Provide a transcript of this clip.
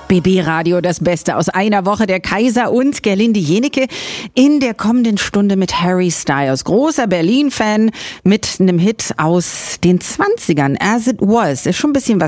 BB Radio, das Beste aus einer Woche. Der Kaiser und Gerlinde Jenecke in der kommenden Stunde mit Harry Styles. Großer Berlin-Fan mit einem Hit aus den 20ern. As It Was. Ist schon ein bisschen was